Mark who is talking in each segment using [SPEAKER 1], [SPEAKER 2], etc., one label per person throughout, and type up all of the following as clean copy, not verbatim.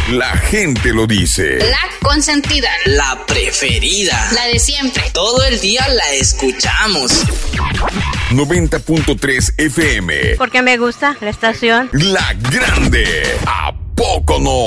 [SPEAKER 1] La gente lo dice.
[SPEAKER 2] La consentida.
[SPEAKER 3] La preferida.
[SPEAKER 2] La de siempre.
[SPEAKER 3] Todo el día la escuchamos.
[SPEAKER 1] 90.3 FM.
[SPEAKER 4] Porque me gusta la estación.
[SPEAKER 1] La Grande. ¿A poco no?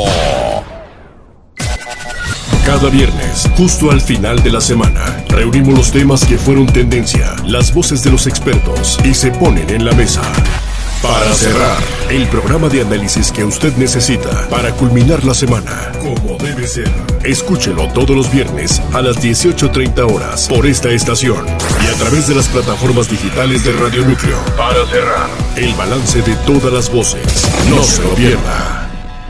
[SPEAKER 5] Cada viernes, justo al final de la semana, reunimos los temas que fueron tendencia, las voces de los expertos y se ponen en la mesa. Para cerrar, el programa de análisis que usted necesita para culminar la semana, como debe ser. Escúchelo todos los viernes a las 18:30 horas por esta estación y a través de las plataformas digitales de Radio Núcleo. Para cerrar, el balance de todas las voces. No se lo pierda.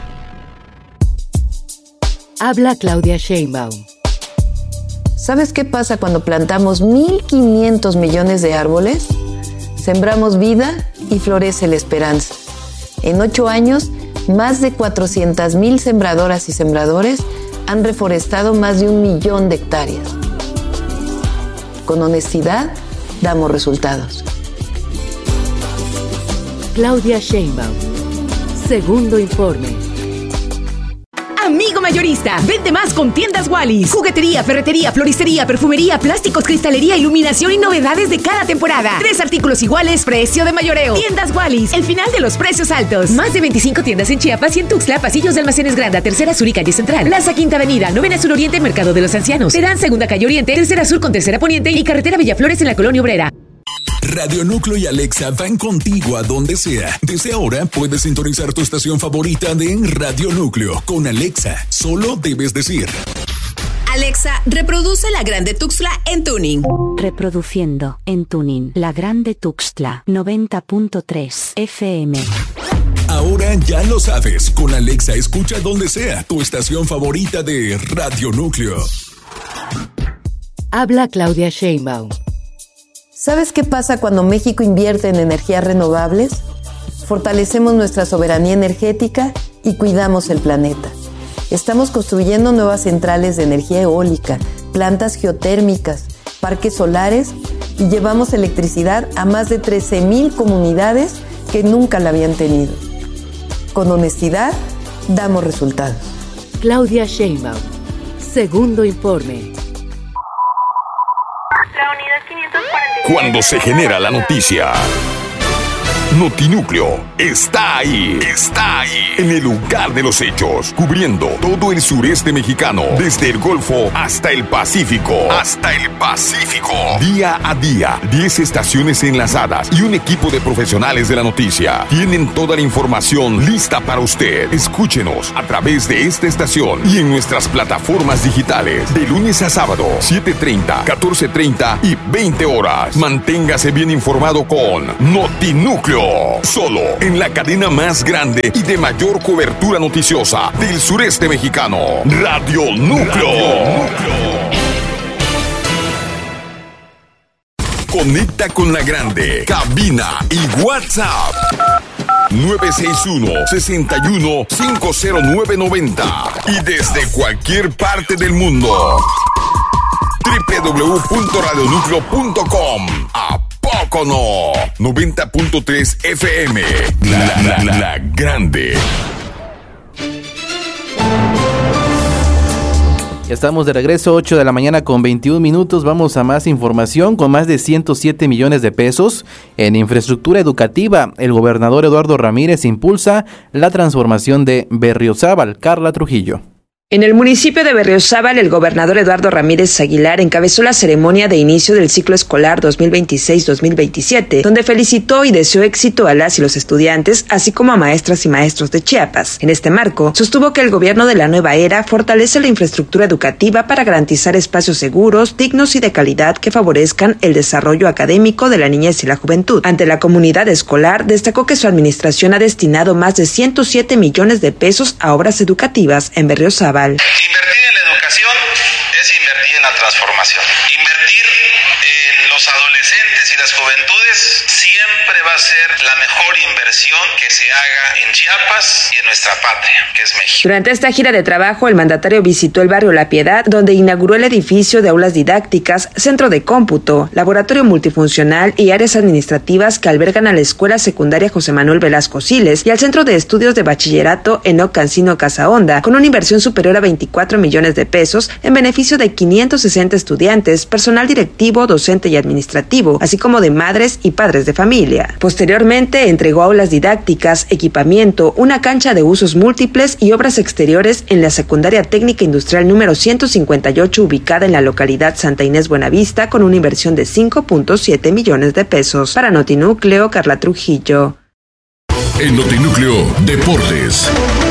[SPEAKER 6] Habla Claudia Sheinbaum.
[SPEAKER 7] ¿Sabes qué pasa cuando plantamos 1.500 millones de árboles? Sembramos vida y florece la esperanza. En 8 años, más de 400,000 sembradoras y sembradores han reforestado más de 1 millón de hectáreas. Con honestidad, damos resultados.
[SPEAKER 6] Claudia Sheinbaum. Segundo informe.
[SPEAKER 8] Amigo mayorista, vende más con Tiendas Wallis. Juguetería, ferretería, floristería, perfumería, plásticos, cristalería, iluminación y novedades de cada temporada. 3 artículos iguales, precio de mayoreo. Tiendas Wallis, el final de los precios altos. Más de 25 tiendas en Chiapas y en Tuxtla, pasillos de Almacenes Granda, Tercera Sur y Calle Central. Plaza Quinta Avenida, Novena Sur Oriente, Mercado de los Ancianos. Terán, Segunda Calle Oriente, Tercera Sur con Tercera Poniente y Carretera Villaflores en la Colonia Obrera.
[SPEAKER 9] Radio Núcleo y Alexa van contigo a donde sea. Desde ahora puedes sintonizar tu estación favorita de Radio Núcleo con Alexa. Solo debes decir:
[SPEAKER 8] Alexa, reproduce La Grande Tuxtla en tuning.
[SPEAKER 6] Reproduciendo en tuning La Grande Tuxtla 90.3 FM.
[SPEAKER 9] Ahora ya lo sabes. Con Alexa escucha donde sea tu estación favorita de Radio Núcleo.
[SPEAKER 6] Habla Claudia Sheinbaum.
[SPEAKER 7] ¿Sabes qué pasa cuando México invierte en energías renovables? Fortalecemos nuestra soberanía energética y cuidamos el planeta. Estamos construyendo nuevas centrales de energía eólica, plantas geotérmicas, parques solares y llevamos electricidad a más de 13,000 comunidades que nunca la habían tenido. Con honestidad, damos resultados.
[SPEAKER 6] Claudia Sheinbaum. Segundo informe.
[SPEAKER 1] Cuando se genera la noticia, Notinúcleo está ahí. Está ahí. En el lugar de los hechos. Cubriendo todo el sureste mexicano. Desde el Golfo hasta el Pacífico. Día a día. 10 estaciones enlazadas y un equipo de profesionales de la noticia. Tienen toda la información lista para usted. Escúchenos a través de esta estación y en nuestras plataformas digitales. De lunes a sábado, 7:30, 14:30 y 20 horas. Manténgase bien informado con Notinúcleo. Solo en la cadena más grande y de mayor cobertura noticiosa del sureste mexicano. Radio Núcleo. Conecta con la grande. Cabina y WhatsApp. 961-61-50990. Y desde cualquier parte del mundo. www.radionúcleo.com. ¿A poco no? 90.3 FM. La grande.
[SPEAKER 10] Ya estamos de regreso, 8 de la mañana con 21 minutos. Vamos a más información. Con más de 107 millones de pesos en infraestructura educativa, el gobernador Eduardo Ramírez impulsa la transformación de Berriozábal. Carla Trujillo.
[SPEAKER 11] En el municipio de Berriozábal, el gobernador Eduardo Ramírez Aguilar encabezó la ceremonia de inicio del ciclo escolar 2026-2027, donde felicitó y deseó éxito a las y los estudiantes, así como a maestras y maestros de Chiapas. En este marco, sostuvo que el gobierno de la nueva era fortalece la infraestructura educativa para garantizar espacios seguros, dignos y de calidad que favorezcan el desarrollo académico de la niñez y la juventud. Ante la comunidad escolar, destacó que su administración ha destinado más de 107 millones de pesos a obras educativas en Berriozábal.
[SPEAKER 12] Invertir en la educación es invertir en la transformación. Invertir en
[SPEAKER 2] los adolescentes y las juventudes siempre va a ser la mejor inversión que se haga en Chiapas y en nuestra patria, que es México.
[SPEAKER 11] Durante esta gira de trabajo, el mandatario visitó el barrio La Piedad, donde inauguró el edificio de aulas didácticas, centro de cómputo, laboratorio multifuncional y áreas administrativas que albergan a la Escuela Secundaria José Manuel Velasco Siles y al Centro de Estudios de Bachillerato Enoc Cancino Casahonda, con una inversión superior a 24 millones de pesos en beneficio de 560 estudiantes, personal directivo, docente y administrativo, así como de madres y padres de familia. Posteriormente, entregó aulas didácticas, equipamiento, una cancha de usos múltiples y obras exteriores en la Secundaria Técnica Industrial número 158, ubicada en la localidad Santa Inés Buenavista, con una inversión de 5.7 millones de pesos. Para Notinúcleo, Carla Trujillo.
[SPEAKER 5] En Notinúcleo, Deportes.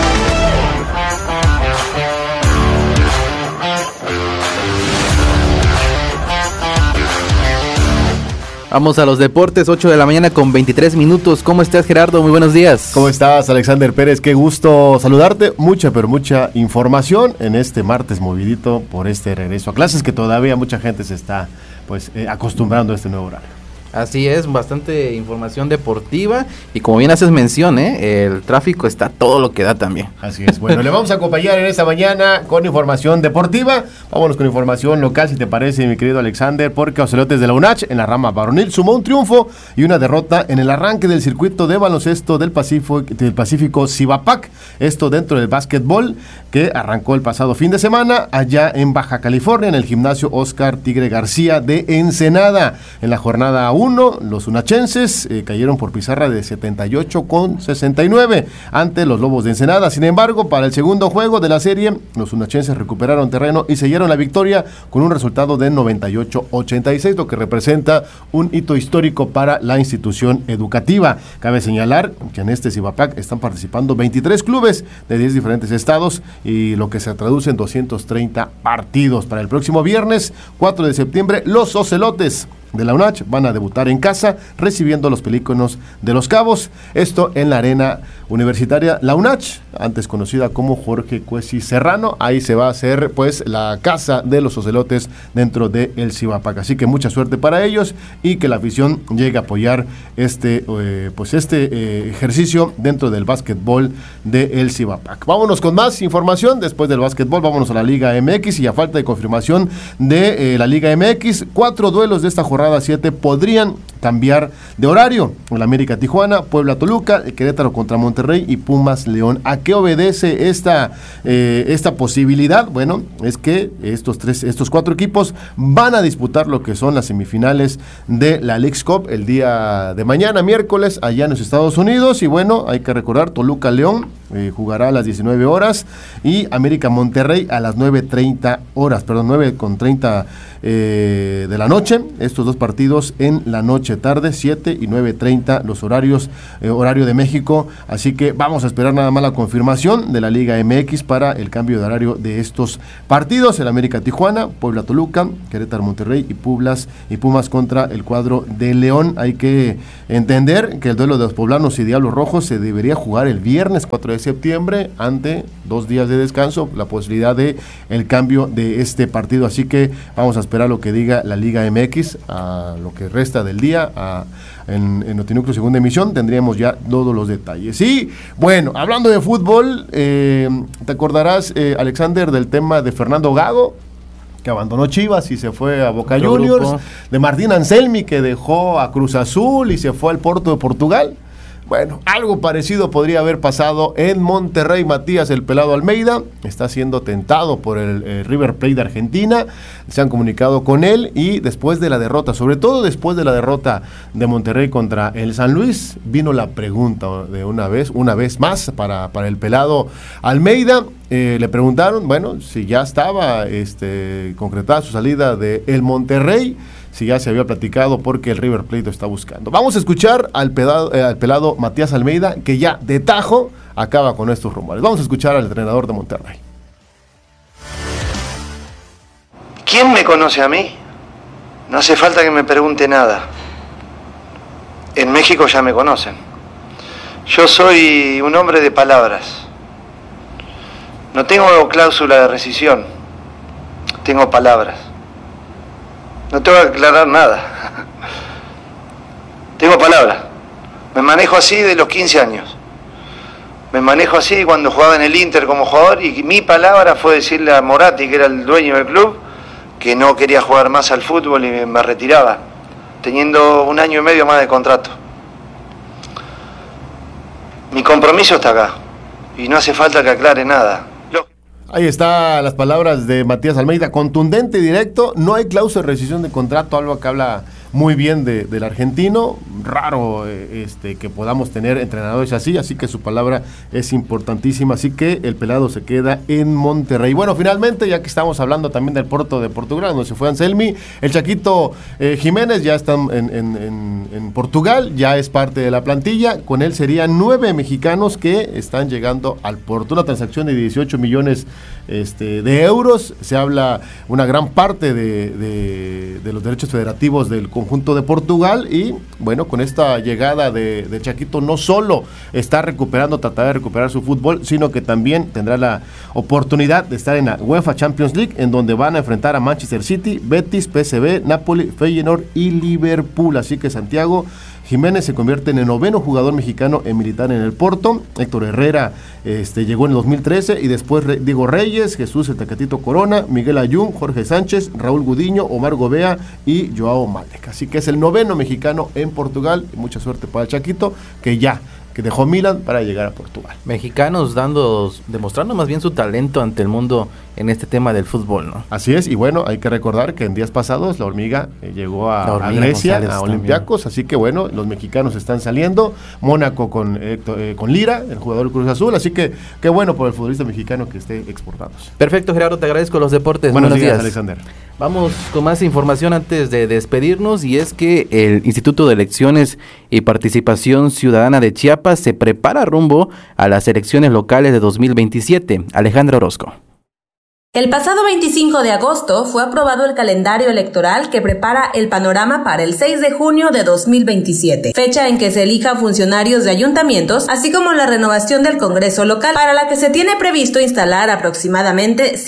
[SPEAKER 10] Vamos a los deportes, 8 de la mañana con 23 minutos. ¿Cómo estás, Gerardo? Muy buenos días.
[SPEAKER 12] ¿Cómo estás, Alexander Pérez? Qué gusto saludarte. Mucha información en este martes movidito por este regreso a clases, que todavía mucha gente se está acostumbrando a este nuevo horario.
[SPEAKER 10] Así es, bastante información deportiva y como bien haces mención, el tráfico está todo lo que da también.
[SPEAKER 12] Así es, bueno, le vamos a acompañar en esta mañana con información deportiva. Vámonos con información local, si te parece, mi querido Alexander, porque Ocelotes de la UNACH en la rama varonil sumó un triunfo y una derrota en el arranque del circuito de baloncesto del Pacífico Cibapac, esto dentro del básquetbol, que arrancó el pasado fin de semana allá en Baja California, en el gimnasio Oscar Tigre García de Ensenada. En la jornada 1, los unachenses cayeron por pizarra de 78-69 ante los Lobos de Ensenada. Sin embargo, para el segundo juego de la serie, los unachenses recuperaron terreno y sellaron la victoria con un resultado de 98-86, lo que representa un hito histórico para la institución educativa. Cabe señalar que en este Cibapac están participando 23 clubes de 10 diferentes estados, y lo que se traduce en 230 partidos. Para el próximo viernes, 4 de septiembre, los Ocelotes de la UNACH van a debutar en casa recibiendo los Pelícanos de Los Cabos, esto en la arena universitaria La UNACH, antes conocida como Jorge Cuesi Serrano. Ahí se va a hacer la casa de los Ocelotes dentro del Cibapac, así que mucha suerte para ellos y que la afición llegue a apoyar este ejercicio dentro del básquetbol del Cibapac. Vámonos con más información después del básquetbol. Vámonos a la Liga MX, y a falta de confirmación de la Liga MX, 4 duelos de esta jornada 7 podrían cambiar de horario: el América Tijuana, Puebla Toluca, el Querétaro contra Monterrey y Pumas León. ¿A qué obedece esta posibilidad? Bueno, es que estos 4 equipos van a disputar lo que son las semifinales de la Leagues Cup el día de mañana, miércoles, allá en los Estados Unidos. Y bueno, hay que recordar, Toluca León jugará a las 19 horas y América Monterrey a las 9:30 de la noche. Estos dos partidos en la noche tarde, 7 y 9:30 los horarios, horario de México. Así que vamos a esperar nada más la confirmación de la Liga MX para el cambio de horario de estos partidos: el América Tijuana, Puebla Toluca, Querétaro Monterrey y Pumas contra el cuadro de León. Hay que entender que el duelo de los poblanos y Diablos Rojos se debería jugar el viernes 4 de septiembre, ante 2 días de descanso, la posibilidad de el cambio de este partido. Así que vamos a esperar lo que diga la Liga MX a lo que resta del día. En Notinúcleo Segunda Emisión tendríamos ya todos los detalles. Y bueno, hablando de fútbol, te acordarás, Alexander, del tema de Fernando Gago, que abandonó Chivas y se fue a Boca Juniors, de Martín Anselmi, que dejó a Cruz Azul y se fue al Porto de Portugal. Bueno, algo parecido podría haber pasado en Monterrey. Matías El Pelado Almeida está siendo tentado por el River Plate de Argentina. Se han comunicado con él, y después de la derrota, sobre todo después de la derrota de Monterrey contra el San Luis, vino la pregunta de una vez más para el Pelado Almeida. Le preguntaron, bueno, si ya estaba concretada su salida de el Monterrey, si ya se había platicado, porque el River Plate lo está buscando. Vamos a escuchar al pelado Matías Almeida, que ya de tajo acaba con estos rumores. Vamos a escuchar al entrenador de Monterrey.
[SPEAKER 13] ¿Quién me conoce a mí? No hace falta que me pregunte nada. En México ya me conocen. Yo soy un hombre de palabras. No tengo cláusula de rescisión. Tengo palabras. No tengo que aclarar nada. Tengo palabra. Me manejo así de los 15 años. Me manejo así cuando jugaba en el Inter como jugador, y mi palabra fue decirle a Moratti, que era el dueño del club, que no quería jugar más al fútbol y me retiraba, teniendo 1 año y medio más de contrato. Mi compromiso está acá y no hace falta que aclare nada.
[SPEAKER 12] Ahí están las palabras de Matías Almeida, contundente y directo. No hay cláusula de rescisión de contrato, algo que habla muy bien del argentino. Raro que podamos tener entrenadores así que su palabra es importantísima. Así que el pelado se queda en Monterrey. Bueno, finalmente, ya que estamos hablando también del Porto de Portugal, donde se fue Anselmi, el Chaquito Jiménez ya está en Portugal, ya es parte de la plantilla. Con él serían 9 mexicanos que están llegando al Porto. Una transacción de 18 millones de euros. Se habla una gran parte de los derechos federativos del conjunto de Portugal, y bueno, con esta llegada de Chaquito no solo está tratará de recuperar su fútbol, sino que también tendrá la oportunidad de estar en la UEFA Champions League, en donde van a enfrentar a Manchester City, Betis, PSV, Napoli, Feyenoord y Liverpool. Así que Santiago Jiménez se convierte en el 9º jugador mexicano en militar en el Porto. Héctor Herrera llegó en el 2013, y después Diego Reyes, Jesús el Tecatito Corona, Miguel Ayun, Jorge Sánchez, Raúl Gudiño, Omar Gobea y Joao Malek. Así que es el 9º mexicano en Portugal, y mucha suerte para el Chaquito, que dejó Milan para llegar a Portugal.
[SPEAKER 10] Mexicanos demostrando más bien su talento ante el mundo en este tema del fútbol, ¿no?
[SPEAKER 12] Así es, y bueno, hay que recordar que en días pasados la Hormiga llegó a Grecia, González, a Olympiacos, así que bueno, los mexicanos están saliendo. Mónaco con Lira, el jugador del Cruz Azul, así que qué bueno por el futbolista mexicano que esté exportándose.
[SPEAKER 10] Perfecto, Gerardo, te agradezco los deportes.
[SPEAKER 12] Buenos días, Alexander.
[SPEAKER 10] Vamos con más información antes de despedirnos, y es que el Instituto de Elecciones y Participación Ciudadana de Chiapas se prepara rumbo a las elecciones locales de 2027. Alejandra Orozco.
[SPEAKER 14] El pasado 25 de agosto fue aprobado el calendario electoral que prepara el panorama para el 6 de junio de 2027, fecha en que se elija funcionarios de ayuntamientos, así como la renovación del Congreso local, para la que se tiene previsto instalar aproximadamente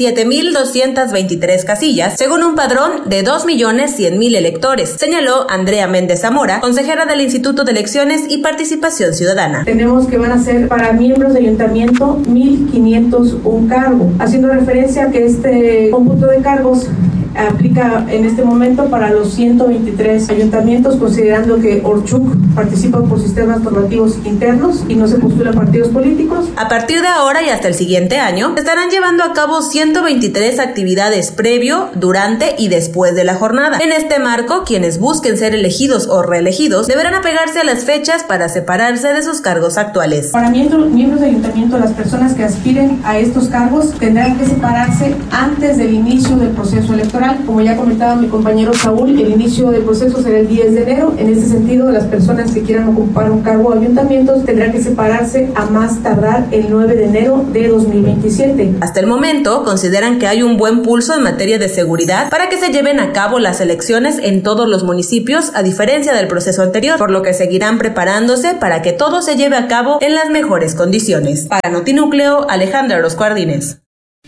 [SPEAKER 14] 7,223 casillas, según un padrón de 2,100,000 electores, señaló Andrea Méndez Zamora, consejera del Instituto de Elecciones y Participación Ciudadana.
[SPEAKER 15] Tenemos que van a ser para miembros de ayuntamiento 1,501 cargos, haciendo referencia a que este cómputo de cargos aplica en este momento para los 123 ayuntamientos, considerando que Orchuk participa por sistemas normativos internos y no se postulan partidos políticos.
[SPEAKER 14] A partir de ahora y hasta el siguiente año, estarán llevando a cabo 123 actividades previo, durante y después de la jornada. En este marco, quienes busquen ser elegidos o reelegidos deberán apegarse a las fechas para separarse de sus cargos actuales.
[SPEAKER 15] Para miembros de ayuntamiento, las personas que aspiren a estos cargos tendrán que separarse antes del inicio del proceso electoral. Como ya comentaba mi compañero Saúl, el inicio del proceso será el 10 de enero. En ese sentido, las personas que quieran ocupar un cargo de ayuntamientos tendrán que separarse a más tardar el 9 de enero de 2027.
[SPEAKER 14] Hasta el momento, consideran que hay un buen pulso en materia de seguridad para que se lleven a cabo las elecciones en todos los municipios, a diferencia del proceso anterior, por lo que seguirán preparándose para que todo se lleve a cabo en las mejores condiciones. Para Notinúcleo, Alejandra Orozco Ardínez.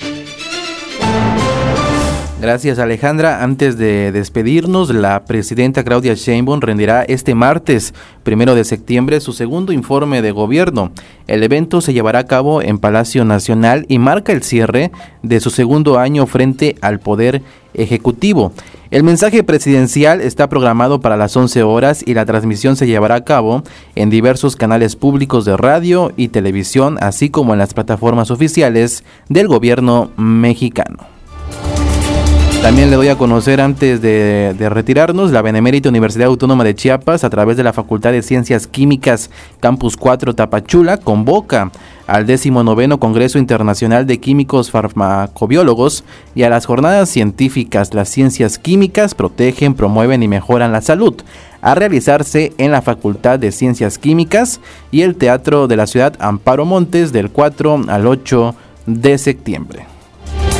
[SPEAKER 10] Gracias, Alejandra. Antes de despedirnos, la presidenta Claudia Sheinbaum rendirá este martes 1 de septiembre su segundo informe de gobierno. El evento se llevará a cabo en Palacio Nacional y marca el cierre de su segundo año frente al Poder Ejecutivo. El mensaje presidencial está programado para las 11 horas y la transmisión se llevará a cabo en diversos canales públicos de radio y televisión, así como en las plataformas oficiales del gobierno mexicano. También le doy a conocer, antes de retirarnos, la Benemérita Universidad Autónoma de Chiapas, a través de la Facultad de Ciencias Químicas Campus 4 Tapachula, convoca al 19º Congreso Internacional de Químicos Farmacobiólogos y a las jornadas científicas Las Ciencias Químicas protegen, promueven y mejoran la salud, a realizarse en la Facultad de Ciencias Químicas y el Teatro de la Ciudad Amparo Montes del 4 al 8 de septiembre.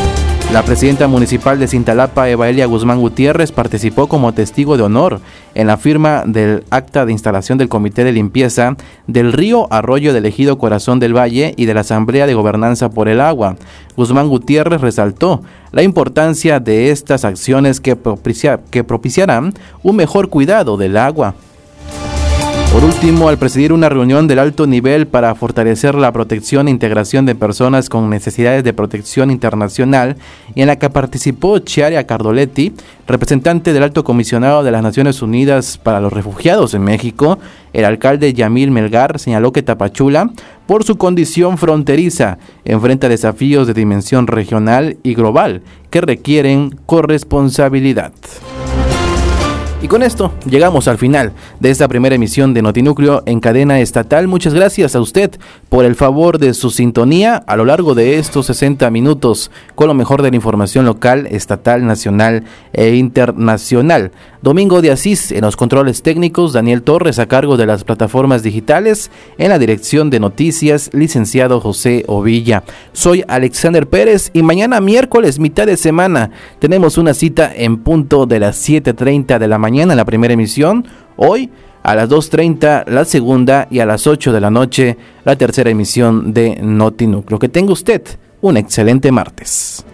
[SPEAKER 10] La presidenta municipal de Cintalapa, Evaelia Guzmán Gutiérrez, participó como testigo de honor en la firma del acta de instalación del Comité de Limpieza del Río Arroyo del Ejido Corazón del Valle y de la Asamblea de Gobernanza por el Agua. Guzmán Gutiérrez resaltó la importancia de estas acciones que propiciarán un mejor cuidado del agua. Por último, al presidir una reunión del alto nivel para fortalecer la protección e integración de personas con necesidades de protección internacional, y en la que participó Chiara Cardoletti, representante del Alto Comisionado de las Naciones Unidas para los Refugiados en México, el alcalde Yamil Melgar señaló que Tapachula, por su condición fronteriza, enfrenta desafíos de dimensión regional y global que requieren corresponsabilidad. Y con esto llegamos al final de esta primera emisión de Notinúcleo en cadena estatal. Muchas gracias a usted por el favor de su sintonía a lo largo de estos 60 minutos con lo mejor de la información local, estatal, nacional e internacional. Domingo de Asís en los controles técnicos, Daniel Torres a cargo de las plataformas digitales, en la dirección de noticias, licenciado José Ovilla. Soy Alexander Pérez y mañana miércoles, mitad de semana, tenemos una cita en punto de las 7:30 de la mañana, la primera emisión. Hoy a las 2:30 la segunda y a las 8 de la noche la tercera emisión de Notinúcleo. Que tenga usted un excelente martes.